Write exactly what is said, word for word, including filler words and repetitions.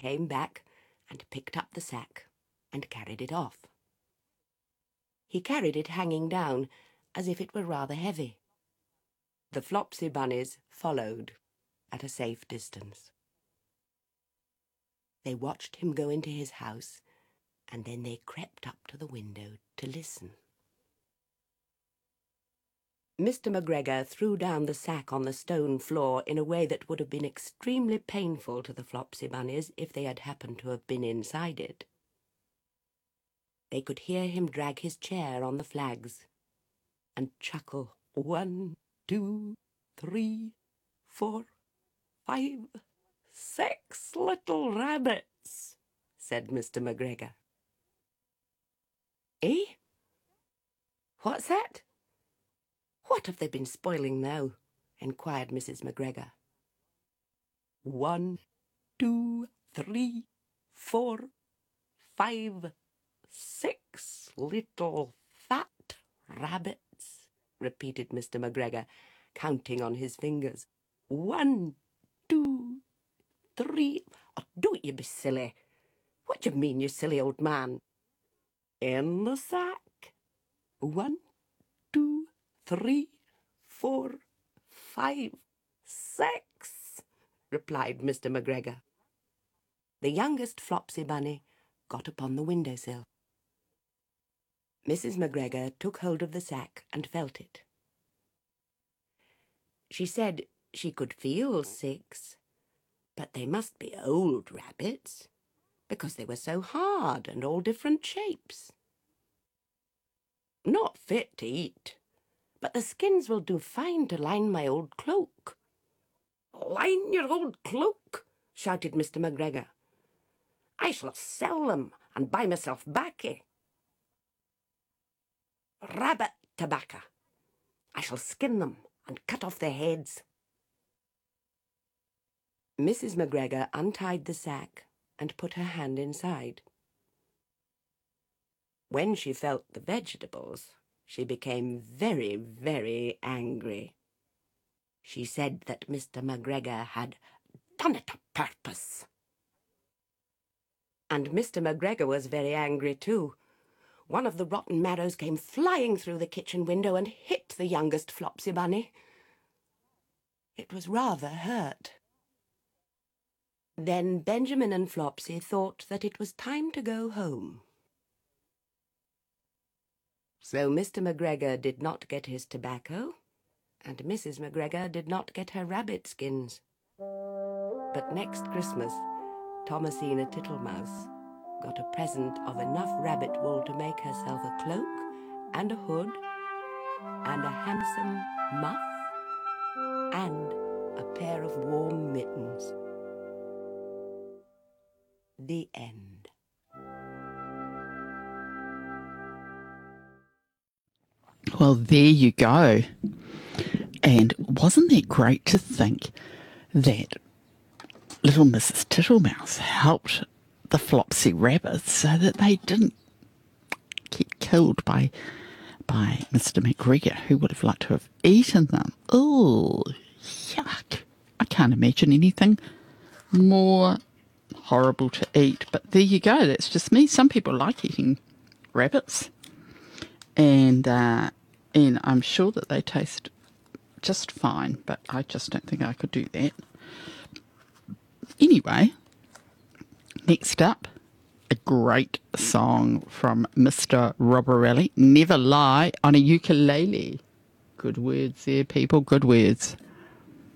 came back and picked up the sack and carried it off. He carried it hanging down, as if it were rather heavy. The Flopsy Bunnies followed at a safe distance. They watched him go into his house, and then they crept up to the window to listen. Mister McGregor threw down the sack on the stone floor in a way that would have been extremely painful to the Flopsy Bunnies if they had happened to have been inside it. They could hear him drag his chair on the flags and chuckle. One, two, three, four, five, six little rabbits, said Mister McGregor. Eh? What's that? What have they been spoiling now? Inquired Missus McGregor. One, two, three, four, five, six little fat rabbits, repeated Mister McGregor, counting on his fingers. One, two, three... Oh, don't you be silly. What do you mean, you silly old man? In the sack. One, two, three, four, five, six, replied Mister McGregor. The youngest Flopsy Bunny got upon the windowsill. Missus McGregor took hold of the sack and felt it. She said she could feel six, but they must be old rabbits, because they were so hard and all different shapes. Not fit to eat, but the skins will do fine to line my old cloak. Line your old cloak, shouted Mister McGregor. I shall sell them and buy myself baccy. Rabbit tobacco. I shall skin them and cut off their heads. Missus McGregor untied the sack and put her hand inside. When she felt the vegetables, she became very, very angry. She said that Mister McGregor had done it o' purpose. And Mister McGregor was very angry too. One of the rotten marrows came flying through the kitchen window and hit the youngest Flopsy Bunny. It was rather hurt. Then Benjamin and Flopsy thought that it was time to go home. So Mister McGregor did not get his tobacco, and Missus McGregor did not get her rabbit skins. But next Christmas, Thomasina Tittlemouse got a present of enough rabbit wool to make herself a cloak and a hood and a handsome muff and a pair of warm mittens. The end. Well, there you go. And wasn't that great to think that little Missus Tittlemouse helped the Flopsy rabbits so that they didn't get killed by by Mister McGregor, who would have liked to have eaten them. Oh, yuck. I can't imagine anything more horrible to eat. But there you go. That's just me. Some people like eating rabbits. And, uh, and I'm sure that they taste just fine, but I just don't think I could do that. Anyway, next up, a great song from Mister Roborelli, Never Lie on a Ukulele. Good words there, people, good words.